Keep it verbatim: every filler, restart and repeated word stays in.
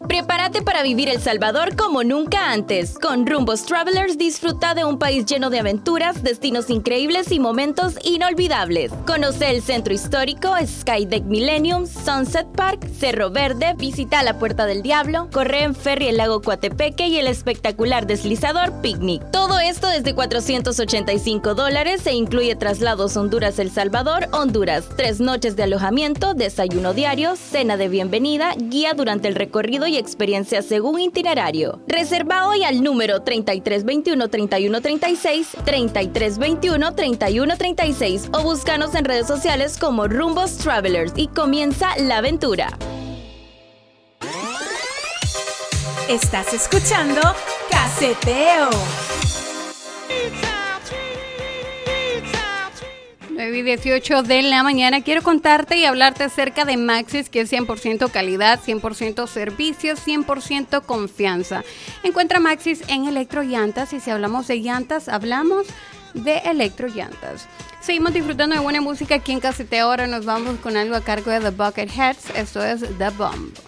Prepárate para vivir El Salvador como nunca antes. Con Rumbos Travelers disfruta de un país lleno de aventuras, destinos increíbles y momentos inolvidables. Conoce el centro histórico, Skydeck Millennium, Sunset Park, Cerro Verde, visita la Puerta del Diablo, corre en ferry el lago Coatepeque y el espectacular deslizador Picnic. Todo esto desde cuatrocientos ochenta y cinco dólares e incluye traslados Honduras-El Salvador, Honduras, tres noches de alojamiento, desayuno diario, cena de bienvenida, guía durante el recorrido y experiencia según itinerario. Reserva hoy al número treinta y tres veintiuno, treinta y uno treinta y seis, treinta y tres veintiuno, treinta y uno treinta y seis o búscanos en redes sociales como Rumbos Travelers y comienza la aventura. Estás escuchando Caseteo. nueve y dieciocho de la mañana. Quiero contarte y hablarte acerca de Maxxis, que es cien por ciento calidad, cien por ciento servicio, cien por ciento confianza. Encuentra Maxxis en Electrollantas y si hablamos de llantas, hablamos de Electrollantas. Seguimos disfrutando de buena música aquí en Caseteo. Ahora nos vamos con algo a cargo de The Bucketheads. Esto es The Bomb.